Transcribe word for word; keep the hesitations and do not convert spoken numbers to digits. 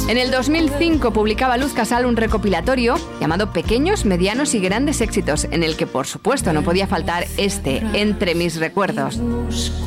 En el dos mil cinco publicaba Luz Casal un recopilatorio llamado Pequeños, Medianos y Grandes Éxitos, en el que por supuesto no podía faltar este, Entre mis recuerdos.